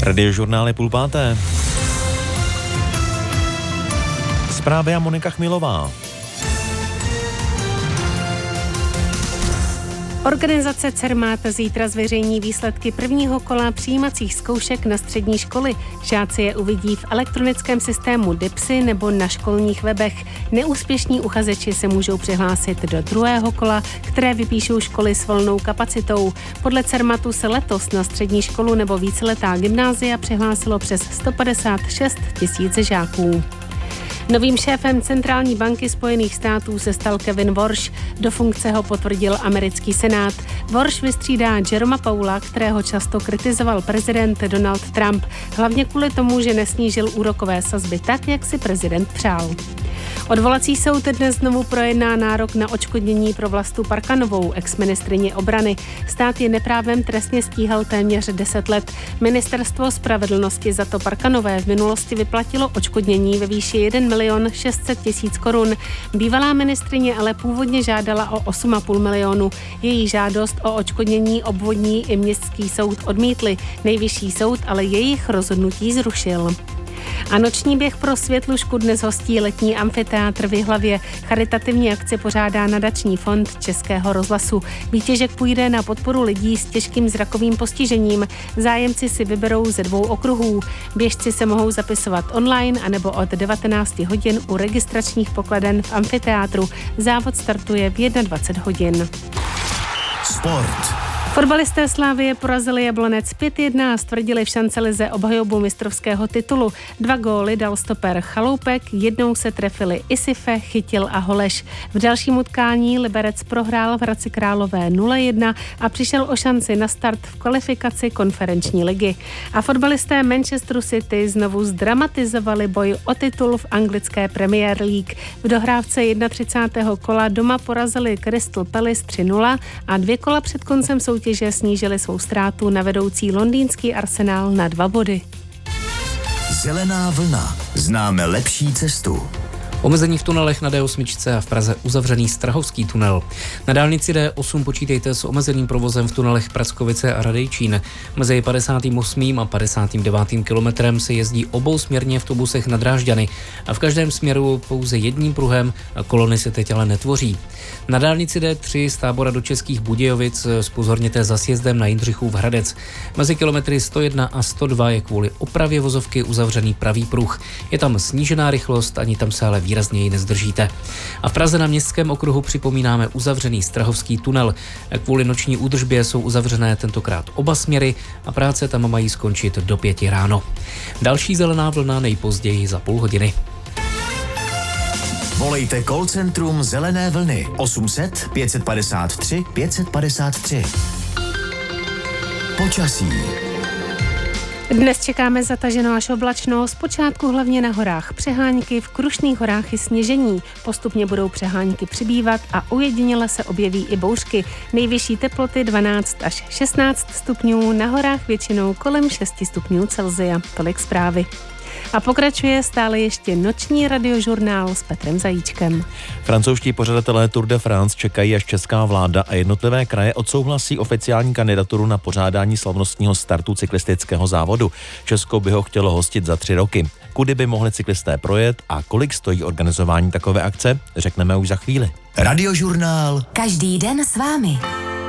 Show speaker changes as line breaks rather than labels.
Radiožurnál je 4:30. Zprávy a Monika Chmilová.
Organizace Cermat zítra zveřejní výsledky prvního kola přijímacích zkoušek na střední školy. Žáci je uvidí v elektronickém systému DIPSy nebo na školních webech. Neúspěšní uchazeči se můžou přihlásit do druhého kola, které vypíšou školy s volnou kapacitou. Podle Cermatu se letos na střední školu nebo víceletá gymnázia přihlásilo přes 156 000 žáků. Novým šéfem centrální banky Spojených států se stal Kevin Warsh. Do funkce ho potvrdil americký senát. Warsh vystřídá Jeroma Powella, kterého často kritizoval prezident Donald Trump, hlavně kvůli tomu, že nesnížil úrokové sazby tak, jak si prezident přál. Odvolací soud dnes znovu projedná nárok na odškodnění pro Vlastu Parkanovou, exministryni obrany. Stát je neprávem trestně stíhal téměř 10 let. Ministerstvo spravedlnosti za to Parkanové v minulosti vyplatilo odškodnění ve výši 1 600 000 korun. Bývalá ministryně ale původně žádala o 8,5 milionu. Její žádost o odškodnění obvodní i městský soud odmítli. Nejvyšší soud ale jejich rozhodnutí zrušil. A noční běh pro Světlušku dnes hostí letní amfiteátr v Jihlavě. Charitativní akci pořádá nadační fond Českého rozhlasu. Výtěžek půjde na podporu lidí s těžkým zrakovým postižením. Zájemci si vyberou ze 2 okruhů. Běžci se mohou zapisovat online anebo od 19 hodin u registračních pokladen v amfiteátru. Závod startuje v 21 hodin.
Sport.
Fotbalisté Slavie porazili Jablonec 5-1 a stvrdili v šancelize obhajobu mistrovského titulu. 2 góly dal stoper Chaloupek, 1 se trefili Isife, Chytil a Holeš. V dalším utkání Liberec prohrál v Hradci Králové 0-1 a přišel o šanci na start v kvalifikaci konferenční ligy. A fotbalisté Manchesteru City znovu zdramatizovali boj o titul v anglické Premier League. V dohrávce 31. kola doma porazili Crystal Palace 3-0 a 2 kola před koncem soutěže snížili svou ztrátu na vedoucí londýnský Arsenal na 2 body.
Zelená vlna. Známe lepší cestu.
Omezení v tunelech na D8 a v Praze uzavřený Strahovský tunel. Na dálnici D8 počítejte s omezeným provozem v tunelech Prackovice a Radejčín. Mezi 58. a 59. kilometrem se jezdí obousměrně v autobusech na Drážďany a v každém směru pouze jedním pruhem a kolony se teď ale netvoří. Na dálnici D3 z Tábora do Českých Budějovic zpozorněte za sjezdem na Jindřichův Hradec. Mezi kilometry 101 a 102 je kvůli opravě vozovky uzavřený pravý pruh. Je tam snížená rychlost, ani tam se ale výrazněji nezdržíte. A v Praze na Městském okruhu připomínáme uzavřený Strahovský tunel. Kvůli noční údržbě jsou uzavřené tentokrát oba směry a práce tam mají skončit do 5 ráno. Další zelená vlna nejpozději za půl hodiny.
Volejte call centrum Zelené vlny 800 553 553. Počasí.
Dnes čekáme zataženou až oblačno, zpočátku hlavně na horách přehánky, v Krušných horách i sněžení. Postupně budou přehánky přibývat a ujediněle se objeví i bouřky. Nejvyšší teploty 12 až 16 stupňů, na horách většinou kolem 6 stupňů Celsia. Tolik zprávy. A pokračuje stále ještě noční radiožurnál s Petrem Zajíčkem.
Francouzští pořadatelé Tour de France čekají, až česká vláda a jednotlivé kraje odsouhlasí oficiální kandidaturu na pořádání slavnostního startu cyklistického závodu. Česko by ho chtělo hostit za 3 roky. Kudy by mohli cyklisté projet a kolik stojí organizování takové akce, řekneme už za chvíli.
Radiožurnál.
Každý den s vámi.